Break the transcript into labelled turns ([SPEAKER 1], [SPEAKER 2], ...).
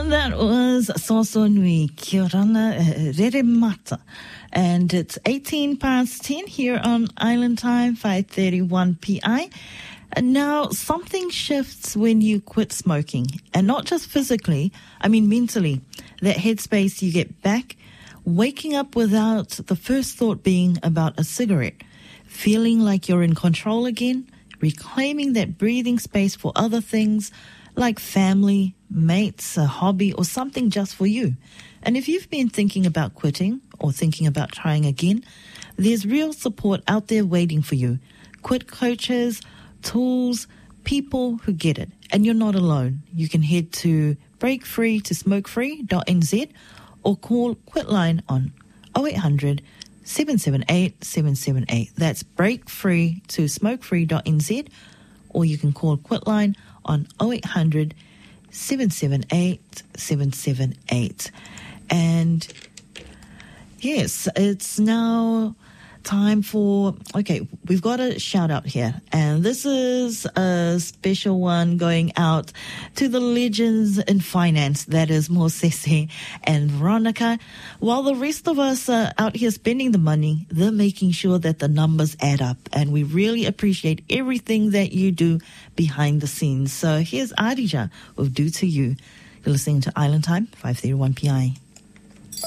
[SPEAKER 1] That was Soso Nui Kiorana Rere Mata. And it's 18 past 10 here on Island Time, 5:31 PI. And now something shifts when you quit smoking. And not just physically, I mean mentally. That headspace you get back, waking up without the first thought being about a cigarette. Feeling like you're in control again, reclaiming that breathing space for other things like family, mates, a hobby, or something just for you. And if you've been thinking about quitting or thinking about trying again, there's real support out there waiting for you. Quit coaches, tools, people who get it. And you're not alone. You can head to breakfree-to-smokefree.nz or call Quitline on 0800 778 778. That's breakfree-to-smokefree.nz, or you can call Quitline on 0800 778 778. And yes, it's now time for, okay, we've got a shout out here, and this is a special one going out to the legends in finance, that is Mosese and Veronica. While the rest of us are out here spending the money, they're making sure that the numbers add up, and we really appreciate everything that you do behind the scenes. So here's Adija with Do To You. You're listening to Island Time, 5:31 PI.